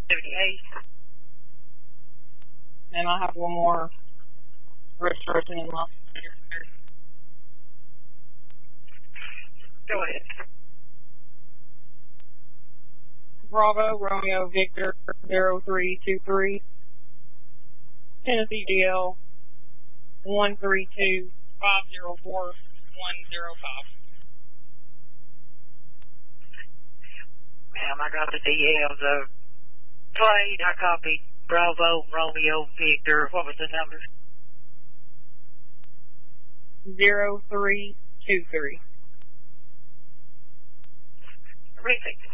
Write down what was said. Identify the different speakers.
Speaker 1: 78. And I have one more registration in my.
Speaker 2: Go ahead.
Speaker 1: Bravo, Romeo, Victor, 0323. Tennessee DL, 132-504-105.
Speaker 2: Ma'am, I got the DLs of plate. I copied Bravo, Romeo, Victor. What was the number?
Speaker 1: 0323.
Speaker 2: Terrific.